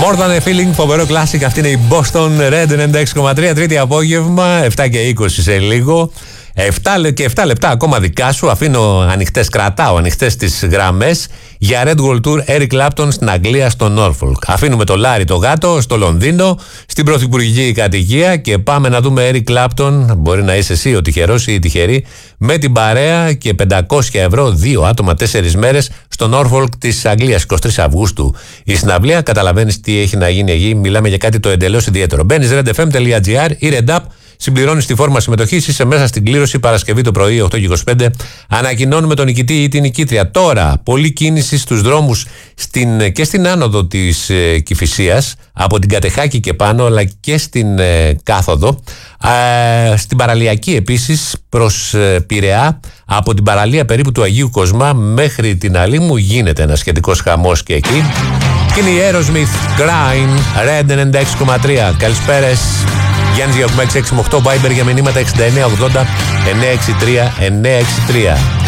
More than a feeling, φοβερό classic. Αυτή είναι η Boston Red 96,3. Τρίτη απόγευμα, 7 και 20 σε λίγο. 7 λεπτά ακόμα δικά σου. Κρατάω ανοιχτές τις γραμμές για Red World Tour Eric Clapton στην Αγγλία, στο Norfolk. Αφήνουμε το Λάρι το γάτο στο Λονδίνο, στην πρωθυπουργική κατοικία και πάμε να δούμε Eric Clapton. Μπορεί να είσαι εσύ ο τυχερός ή η τυχερή, με την παρέα και 500 ευρώ, 2 άτομα, 4 μέρες στο Norfolk της Αγγλίας, 23 Αυγούστου. Η συναυλία, καταλαβαίνεις τι έχει να γίνει εκεί. Μιλάμε για κάτι το εντελώς ιδιαίτερο. Μπαίνεις redfm.gr ή RedUp. Συμπληρώνεις τη φόρμα συμμετοχής, είσαι μέσα στην κλήρωση Παρασκευή το πρωί 8 και 25. Ανακοινώνουμε τον νικητή ή την νικήτρια. Τώρα, πολλή κίνηση στους δρόμους και στην άνοδο της Κηφισίας, από την Κατεχάκη και πάνω, αλλά και στην κάθοδο. Στην παραλιακή επίσης προς Πειραιά, από την παραλία περίπου του Αγίου Κοσμά μέχρι την Αλήμου γίνεται ένα σχετικός χαμός και εκεί. Και είναι η Aerosmith Grind Red 96,3. Καλησπέρες. Γιάννης Γεωργμέξ 668 Viber για μηνύματα 6980 963 963.